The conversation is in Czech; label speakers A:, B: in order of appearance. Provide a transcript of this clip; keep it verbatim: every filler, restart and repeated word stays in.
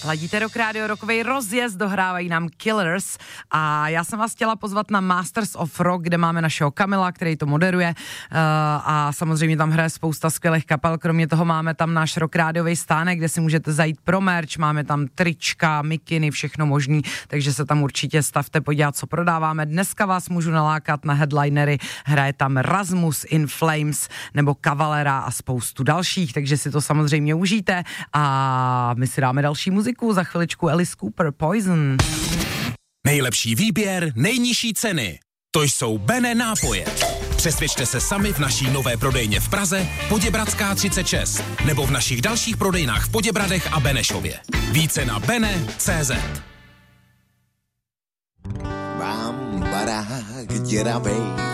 A: Ladíte Rock Radio, rockovej rozjezd, dohrávají nám Killers a já jsem vás chtěla pozvat na Masters of Rock, kde máme našeho Kamila, který to moderuje uh, a samozřejmě tam hraje spousta skvělých kapel, kromě toho máme tam náš Rock Radiový stánek, kde si můžete zajít pro merch, máme tam trička, mikiny, všechno možný, takže se tam určitě stavte podívat, co prodáváme. Dneska vás můžu nalákat na headlinery, hraje tam Rasmus, In Flames nebo Cavalera a spoustu dalších, takže si to samozřejmě užijte a my si dáme další muziku. Za chviličku Alice Cooper, Poison.
B: Nejlepší výběr, nejnižší ceny. To jsou Bene nápoje. Přesvědčte se sami v naší nové prodejně v Praze, Poděbradská třicet šest, nebo v našich dalších prodejnách v Poděbradech a Benešově. Více na bene tečka cé zet.
C: Mám barák děravej,